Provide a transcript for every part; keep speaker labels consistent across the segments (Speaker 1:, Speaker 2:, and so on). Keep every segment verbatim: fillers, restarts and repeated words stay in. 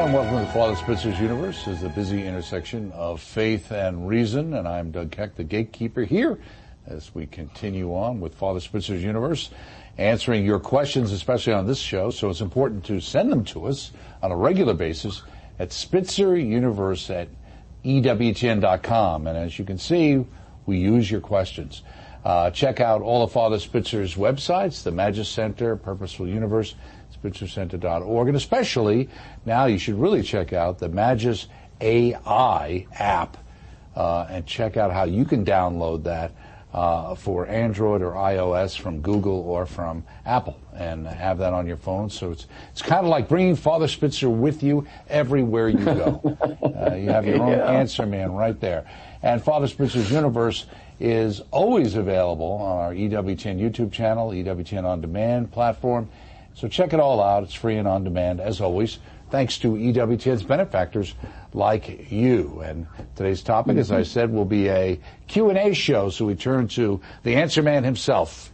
Speaker 1: and welcome to Father Spitzer's Universe. This is the busy intersection of faith and reason, and I'm Doug Keck, the gatekeeper here, as we continue on with Father Spitzer's Universe, answering your questions, especially on this show. So it's important to send them to us on a regular basis at spitzeruniverse at E W T N dot com. And as you can see, we use your questions. Uh, check out all of Father Spitzer's websites, the Magis Center, Purposeful Universe, spitzer center dot org, and especially now you should really check out the Magis A I app uh, and check out how you can download that uh, for Android or iOS from Google or from Apple and have that on your phone. So it's it's kind of like bringing Father Spitzer with you everywhere you go. uh, you have your own yeah. answer man right there. And Father Spitzer's Universe is always available on our E W T N YouTube channel, E W T N On Demand platform. So check it all out. It's free and on demand, as always, thanks to E W T N's benefactors like you. And today's topic, mm-hmm. as I said, will be a Q and A show. So we turn to the answer man himself,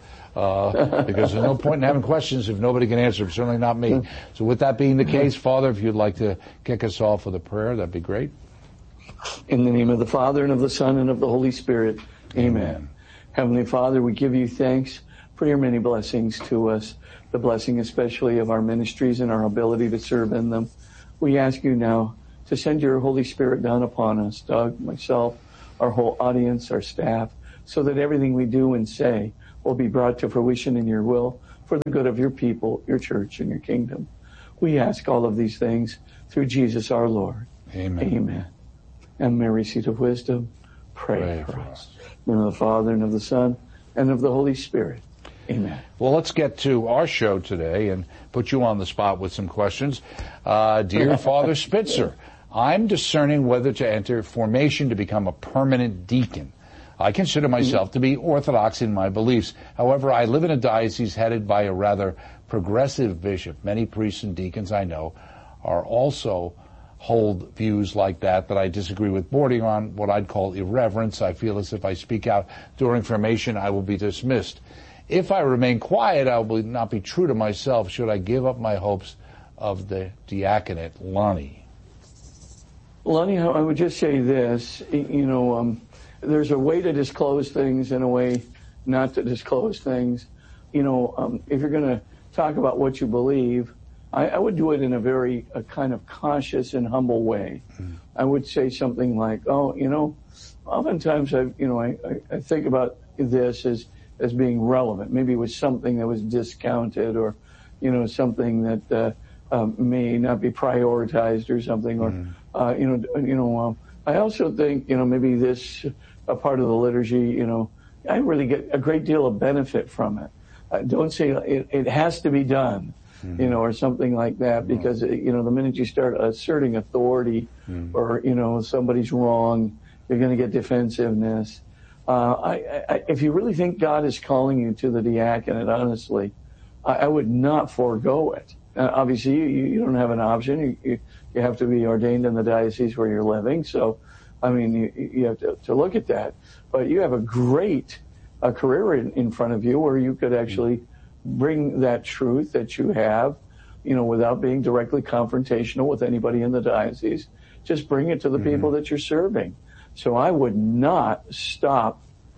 Speaker 1: uh, because there's no point in having questions if nobody can answer them, certainly not me. So with that being the case, Father, if you'd like to kick us off with a prayer, that'd be great.
Speaker 2: In the name of the Father, and of the Son, and of the Holy Spirit, amen. Amen. Heavenly Father, we give you thanks for your many blessings to us, the blessing especially of our ministries and our ability to serve in them. We ask you now to send your Holy Spirit down upon us, Doug, myself, our whole audience, our staff, so that everything we do and say will be brought to fruition in your will for the good of your people, your church, and your kingdom. We ask all of these things through Jesus our Lord.
Speaker 1: Amen.
Speaker 2: Amen. And Mary, seat of wisdom, pray, pray for, for us. us. In the name of the Father, and of the Son, and of the Holy Spirit. Amen.
Speaker 1: Well, let's get to our show today and put you on the spot with some questions. Uh, dear Father Spitzer, I'm discerning whether to enter formation to become a permanent deacon. I consider myself to be orthodox in my beliefs. However, I live in a diocese headed by a rather progressive bishop. Many priests and deacons I know are also hold views like that that I disagree with, bordering on what I'd call irreverence. I feel as if I speak out during formation, I will be dismissed. If I remain quiet, I will not be true to myself. Should I give up my hopes of the diaconate? Lonnie.
Speaker 2: Lonnie, I would just say this. You know, um, there's a way to disclose things and a way not to disclose things. You know, um, if you're going to talk about what you believe, I, I would do it in a very a kind of cautious and humble way. Mm. I would say something like, oh, you know, oftentimes I, you know, I, I, I think about this as as being relevant. Maybe it was something that was discounted, or, you know, something that uh, um, may not be prioritized or something. Or, mm. uh, you know, you know. Um, I also think, you know, maybe this a part of the liturgy. You know, I really get a great deal of benefit from it. Uh, don't say it, it has to be done. Mm-hmm. You know, or something like that, because, you know, the minute you start asserting authority mm-hmm. or, you know, somebody's wrong, you're going to get defensiveness. Uh, I, I, if you really think God is calling you to the diaconate, honestly, I, I would not forego it. Uh, obviously, you, you don't have an option. You, you, you have to be ordained in the diocese where you're living. So, I mean, you, you have to, to look at that. But you have a great uh, career in, in front of you where you could actually mm-hmm. bring that truth that you have, you know, without being directly confrontational with anybody in the diocese. Just bring it to the mm-hmm. people that you're serving. So I would not stop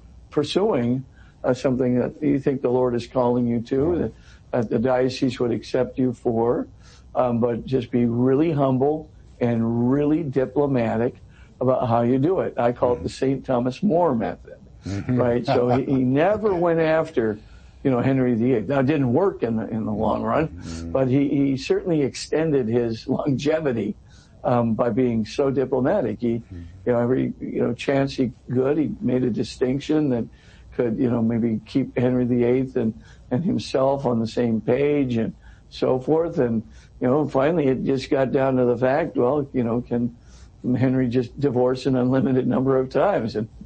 Speaker 2: pursuing uh, something that you think the Lord is calling you to, right. that, that the diocese would accept you for, um, but just be really humble and really diplomatic about how you do it. I call mm-hmm. it the Saint Thomas More method, mm-hmm. right? So he, he never went after, you know, Henry the Eighth. Now, it didn't work in the in the long run, mm-hmm. but he, he certainly extended his longevity um, by being so diplomatic. He, mm-hmm. you know, every you know chance he could, he made a distinction that could, you know, maybe keep Henry the Eighth and and himself on the same page and so forth. And you know, finally, it just got down to the fact, well, you know, can Henry just divorce an unlimited number of times? And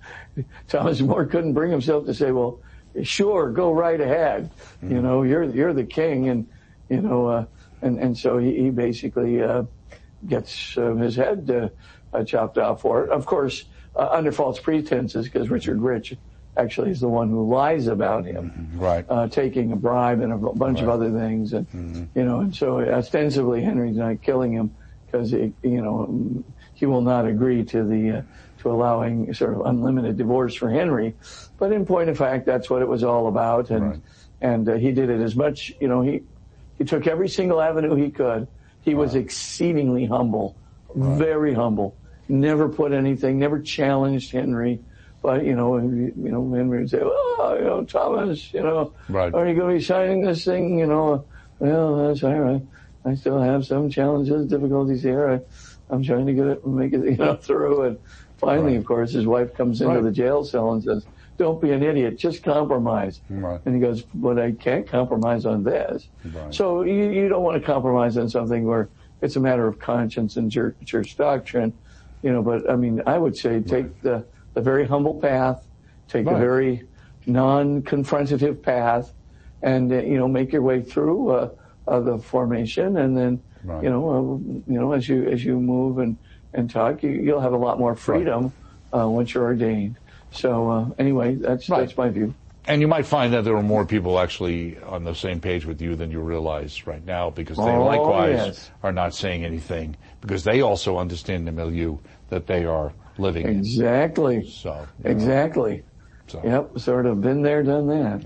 Speaker 2: Thomas More couldn't bring himself to say, well, sure, go right ahead. Mm-hmm. You know, you're you're the king, and you know, uh, and and so he, he basically uh, gets uh, his head uh, uh, chopped off for it. Of course, uh, under false pretenses, because Richard Rich actually is the one who lies about him,
Speaker 1: mm-hmm. right?
Speaker 2: Uh, taking a bribe and a bunch right. of other things, and mm-hmm. you know, and so ostensibly Henry's not killing him. because, you know, he will not agree to the, uh, to allowing sort of unlimited divorce for Henry. But in point of fact, that's what it was all about. And, right. and uh, he did it as much, you know, he, he took every single avenue he could. He was right. exceedingly humble, right. very humble, never put anything, never challenged Henry. But, you know, you know, Henry would say, oh, you know, Thomas, you know, right. are you going to be signing this thing? You know, well, that's all right. I still have some challenges, difficulties here. I, I'm trying to get it, make it, you know, through. And finally, right. of course, his wife comes into right. the jail cell and says, don't be an idiot, just compromise. Right. And he goes, but I can't compromise on this. Right. So you, you don't want to compromise on something where it's a matter of conscience and church, church doctrine, you know, but I mean, I would say take right. the, the very humble path, take right. the very non-confrontative path, and, uh, you know, make your way through uh, uh, the formation, and then, right. you know, uh, you know, as you as you move and, and talk, you, you'll have a lot more freedom right. uh, once you're ordained. So uh, anyway, that's right. that's my view.
Speaker 1: And you might find that there are more people actually on the same page with you than you realize right now, because they oh, likewise yes. are not saying anything, because they also understand the milieu that they are living
Speaker 2: exactly.
Speaker 1: in. So,
Speaker 2: exactly. So. Yep, sort of been there, done that.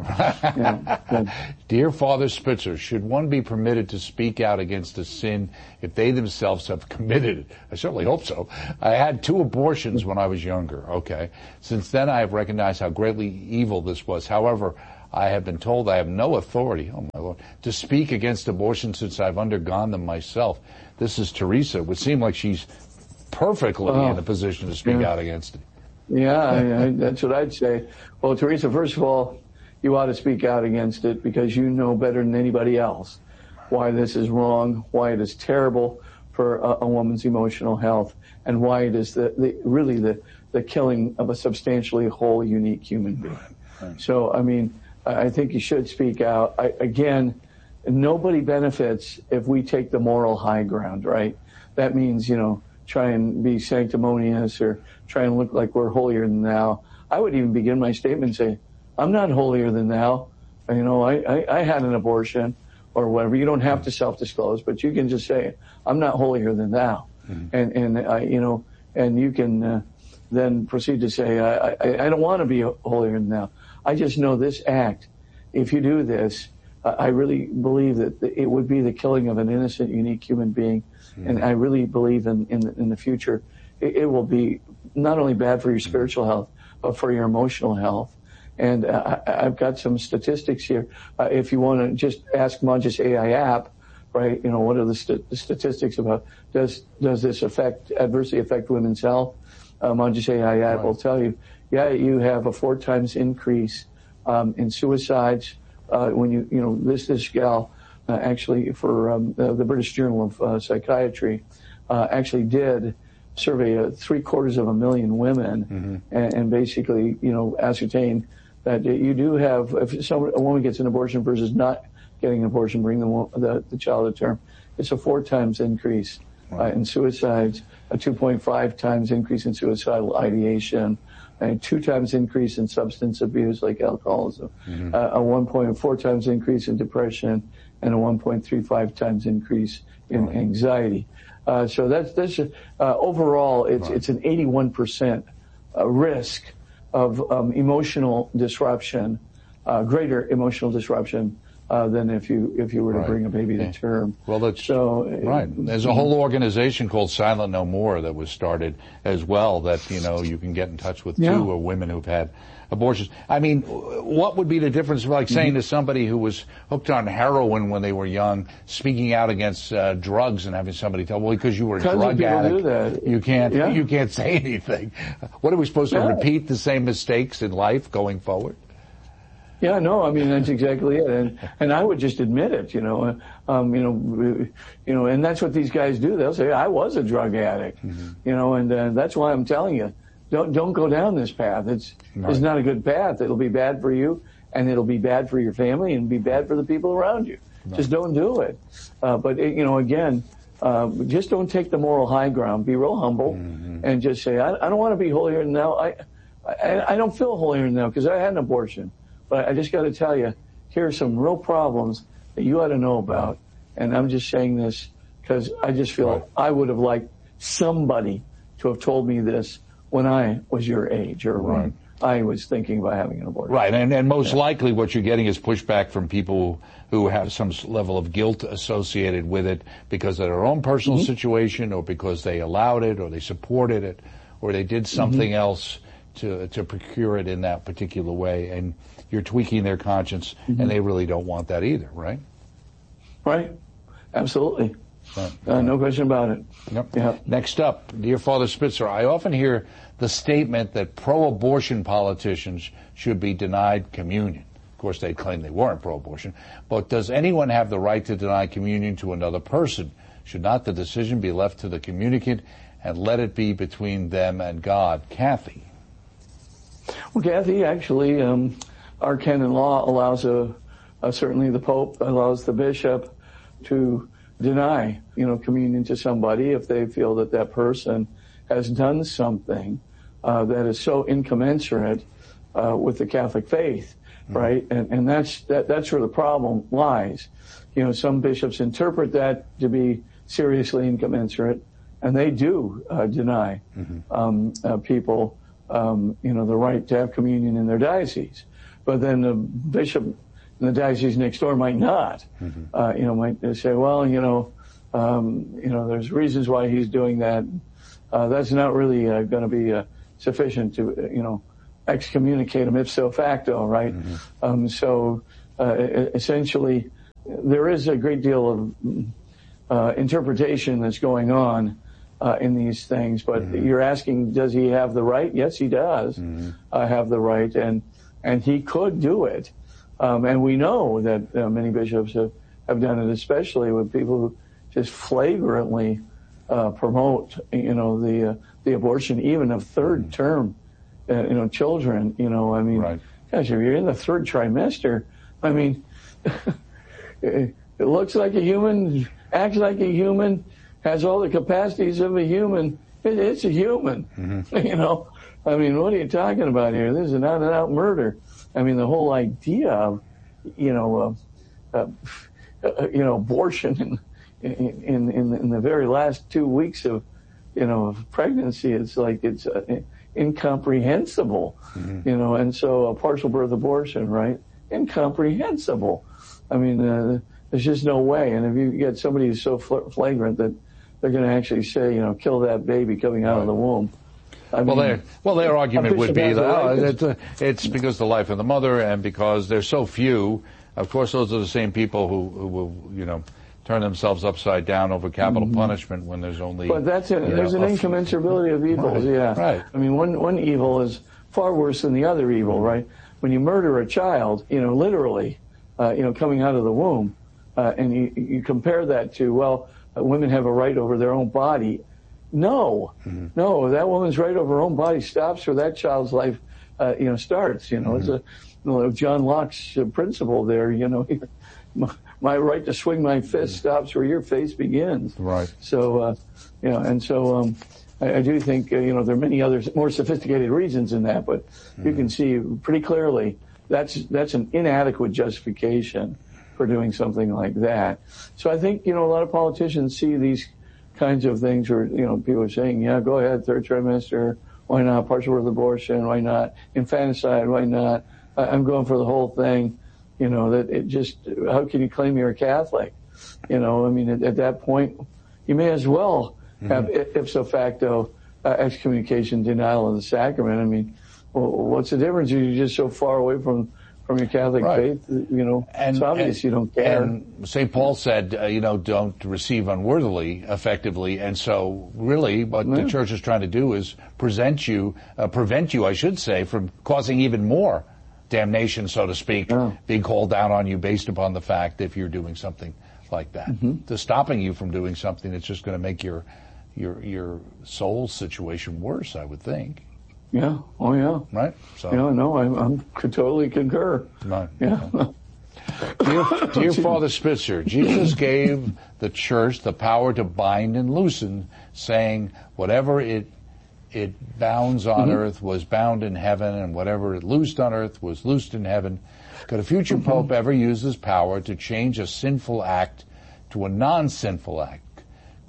Speaker 1: yeah. Dear Father Spitzer, should one be permitted to speak out against a sin if they themselves have committed it? I certainly hope so. I had two abortions when I was younger. Okay. Since then, I have recognized how greatly evil this was. However, I have been told I have no authority, oh my Lord, to speak against abortion since I've undergone them myself. This is Teresa. It would seem like she's perfectly oh. in a position to speak yeah. out against it.
Speaker 2: Yeah, I, I, that's what I'd say. Well, Teresa, first of all, you ought to speak out against it, because you know better than anybody else why this is wrong, why it is terrible for a, a woman's emotional health, and why it is the, the really the, the killing of a substantially whole, unique human being. Right. So, I mean, I think you should speak out. I, again, nobody benefits if we take the moral high ground, right? That means, you know, try and be sanctimonious or try and look like we're holier than thou. I would even begin my statement saying, I'm not holier than thou. You know, I, I, I had an abortion or whatever. You don't have to self-disclose, but you can just say, I'm not holier than thou. Mm-hmm. And, and I, you know, and you can uh, then proceed to say, I, I, I don't want to be holier than thou. I just know this act, if you do this, uh, I really believe that it would be the killing of an innocent, unique human being. Mm-hmm. And I really believe in, in, the, in the future, it, it will be not only bad for your spiritual health, but for your emotional health. And uh, I, I've got some statistics here. Uh, if you want to just ask Manjus A I app, right, you know, what are the, st- the statistics about, does does this affect, adversely affect women's health? Uh, Manjus A I app right. will tell you, yeah, you have a four times increase um, in suicides uh, when you, you know, this, this gal, Uh, actually, for um, the, the British Journal of uh, Psychiatry, uh, actually did survey uh, three quarters of a million women, mm-hmm. and, and basically, you know, ascertain that you do have, if someone, a woman gets an abortion versus not getting an abortion, bring the, the, the child to term, it's a four times increase wow. uh, in suicides, a two point five times increase in suicidal ideation, a two times increase in substance abuse like alcoholism, mm-hmm. uh, a one point four times increase in depression, and a one point three five times increase in right. anxiety. Uh, so that's, that's uh, overall, it's right. it's an eighty-one percent uh, risk of um, emotional disruption, uh, greater emotional disruption uh, than if you if you were to right. bring a baby to term.
Speaker 1: Well, that's
Speaker 2: so,
Speaker 1: right. There's a whole organization called Silent No More that was started as well. That you know you can get in touch with yeah. too, or women who've had abortions. I mean, what would be the difference, like saying mm-hmm. to somebody who was hooked on heroin when they were young, speaking out against uh, drugs and having somebody tell, well, because you were a
Speaker 2: Tons
Speaker 1: drug
Speaker 2: of people
Speaker 1: addict,
Speaker 2: do that.
Speaker 1: you can't
Speaker 2: yeah.
Speaker 1: you can't say anything. What are we supposed to yeah. repeat the same mistakes in life going forward?
Speaker 2: Yeah, no, I mean that's exactly it, and and I would just admit it, you know, um, you know, you know, and that's what these guys do. They'll say, I was a drug addict, mm-hmm. you know, and uh, that's why I'm telling you. Don't don't go down this path. It's right. it's not a good path. It'll be bad for you, and it'll be bad for your family, and be bad for the people around you. Right. Just don't do it. Uh, but it, you know, again, uh, just don't take the moral high ground. Be real humble, mm-hmm. and just say, I, I don't want to be holier than thou. I I, I don't feel holier than thou because I had an abortion. But I just got to tell you, here are some real problems that you ought to know about. And I'm just saying this because I just feel
Speaker 1: Right.
Speaker 2: I would have liked somebody to have told me this when I was your age or
Speaker 1: Right.
Speaker 2: when I was thinking about having an abortion.
Speaker 1: Right, and, and most
Speaker 2: Yeah.
Speaker 1: likely what you're getting is pushback from people who have some s- level of guilt associated with it because of their own personal
Speaker 2: Mm-hmm.
Speaker 1: situation, or because they allowed it, or they supported it, or they did something
Speaker 2: Mm-hmm.
Speaker 1: else to to procure it in that particular way, and you're tweaking their conscience,
Speaker 2: Mm-hmm.
Speaker 1: and they really don't want that either, right?
Speaker 2: Right. Absolutely.
Speaker 1: Right.
Speaker 2: Uh, no question about it.
Speaker 1: Yep.
Speaker 2: Yeah.
Speaker 1: Next up, dear Father Spitzer, I often hear the statement that pro-abortion politicians should be denied communion. Of course, they claim they weren't pro-abortion, but does anyone have the right to deny communion to another person? Should not the decision be left to the communicant and let it be between them and God? Kathy.
Speaker 2: Well, Kathy, actually, um, our canon law allows a, a certainly the Pope allows the bishop to deny, you know, communion to somebody if they feel that that person has done something uh, that is so incommensurate uh, with the Catholic faith, mm-hmm. right? And and that's that that's where the problem lies. You know, some bishops interpret that to be seriously incommensurate, and they do uh, deny mm-hmm. um, uh, people, um, you know, the right to have communion in their diocese. But then the bishop in the diocese next door might not. Mm-hmm. Uh, you know, might say, well, you know, um, you know, there's reasons why he's doing that. Uh, that's not really uh, going to be uh, sufficient to, uh, you know, excommunicate him ipso facto, right? Mm-hmm. Um, so uh, essentially, there is a great deal of uh, interpretation that's going on uh, in these things. But mm-hmm. you're asking, does he have the right? Yes, he does mm-hmm. uh, have the right, and and he could do it. Um, and we know that uh, many bishops have, have done it, especially with people who just flagrantly uh, promote, you know, the uh, the abortion even of third term, uh, you know, children. You know, I mean,
Speaker 1: right.
Speaker 2: gosh, if you're in the third trimester, I mean, it, it looks like a human, acts like a human, has all the capacities of a human. It, it's a human, mm-hmm. you know. I mean, what are you talking about here? This is an out-and-out murder. I mean, the whole idea of, you know, uh, uh, you know, abortion in, in in in the very last two weeks of, you know, of pregnancy, it's like it's uh, incomprehensible, mm-hmm. you know. And so, a partial birth abortion, right? Incomprehensible. I mean, uh, there's just no way. And if you get somebody who's so fl- flagrant that they're going to actually say, you know, kill that baby coming out right. of the womb. I
Speaker 1: well,
Speaker 2: mean,
Speaker 1: their well, their argument would be that
Speaker 2: right.
Speaker 1: oh, it's, uh, it's because of the life of the mother and because there's so few. Of course, those are the same people who, who will, you know, turn themselves upside down over capital mm-hmm. punishment when there's only.
Speaker 2: But that's a, there's
Speaker 1: know,
Speaker 2: an incommensurability of evils.
Speaker 1: Right.
Speaker 2: Yeah,
Speaker 1: right.
Speaker 2: I mean, one one evil is far worse than the other evil, mm-hmm. right? When you murder a child, you know, literally, uh, you know, coming out of the womb, uh, and you you compare that to well, uh, women have a right over their own body. No, mm-hmm. no, that woman's right over her own body stops where that child's life, uh, you know, starts. You know, mm-hmm. it's a you know, John Locke's uh, principle there. You know, my, my right to swing my fist mm-hmm. stops where your face begins.
Speaker 1: Right.
Speaker 2: So, uh, you know, and so um, I, I do think uh, you know there are many other more sophisticated reasons in that, but mm-hmm. you can see pretty clearly that's that's an inadequate justification for doing something like that. So I think you know a lot of politicians see these kinds of things where, you know, people are saying, yeah, go ahead, third trimester, why not, partial birth abortion, why not, infanticide, why not, I'm going for the whole thing, you know, that it just, how can you claim you're a Catholic? You know, I mean, at, at that point, you may as well have mm-hmm. ipso facto uh, excommunication, denial of the sacrament. I mean, well, what's the difference? You're just so far away from from your Catholic
Speaker 1: right.
Speaker 2: faith, you know,
Speaker 1: and,
Speaker 2: it's obvious
Speaker 1: and,
Speaker 2: you don't care.
Speaker 1: And Saint Paul said, uh, you know, don't receive unworthily, effectively, and so really what yeah. the Church is trying to do is present you, uh, prevent you, I should say, from causing even more damnation, so to speak, yeah. being called down on you based upon the fact if you're doing something like that. Mm-hmm. To stopping you from doing something that's just going to make your, your, your soul situation worse, I would think.
Speaker 2: Yeah. Oh, yeah.
Speaker 1: Right. So.
Speaker 2: Yeah. No, I, I'm could totally concur.
Speaker 1: Right.
Speaker 2: Yeah.
Speaker 1: dear, dear Father Spitzer, Jesus gave the church the power to bind and loosen, saying, "Whatever it it bounds on mm-hmm. earth was bound in heaven, and whatever it loosed on earth was loosed in heaven." Could a future mm-hmm. pope ever use his power to change a sinful act to a non-sinful act?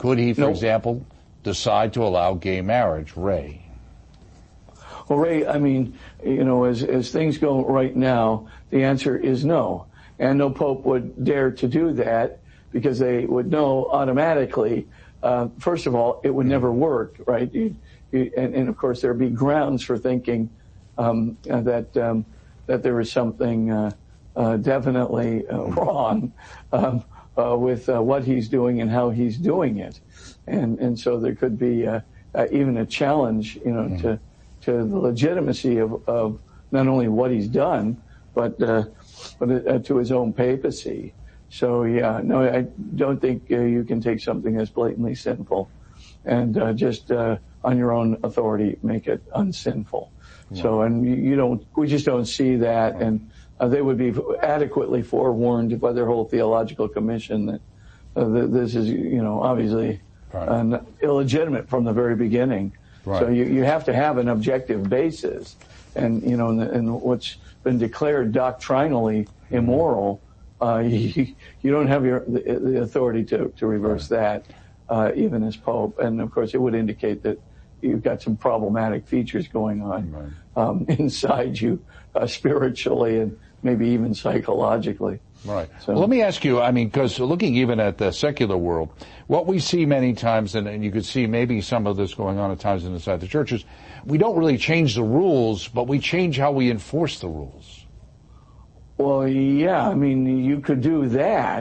Speaker 1: Could he, for
Speaker 2: nope.
Speaker 1: example, decide to allow gay marriage? Ray.
Speaker 2: Well, Ray, I mean, you know, as, as things go right now, the answer is no. And no pope would dare to do that because they would know automatically, uh, first of all, it would never work, right? You, you, and, and, of course, there would be grounds for thinking um, uh, that um, that there was something uh, uh, definitely uh, wrong um, uh, with uh, what he's doing and how he's doing it. And and so there could be uh, uh, even a challenge, you know, mm-hmm. to to the legitimacy of, of not only what he's done, but uh, but uh, to his own papacy. So yeah, no, I don't think uh, you can take something that's blatantly sinful and uh, just uh, on your own authority make it unsinful. Right. So and you, you don't, we just don't see that, right. and uh, they would be adequately forewarned by their whole theological commission that, uh, that this is, you know, obviously right. uh, illegitimate from the very beginning. Right. So you, you have to have an objective basis, and you know, and, and what's been declared doctrinally immoral, uh, you, you don't have your the, the authority to to reverse right. that, uh, even as Pope. And of course, it would indicate that you've got some problematic features going on right. um, inside you, uh, spiritually and maybe even psychologically.
Speaker 1: Right. So, well, let me ask you, I mean, because looking even at the secular world, what we see many times, and, and you could see maybe some of this going on at times inside the churches, we don't really change the rules, but we change how we enforce the rules.
Speaker 2: Well, yeah, I mean, you could do that.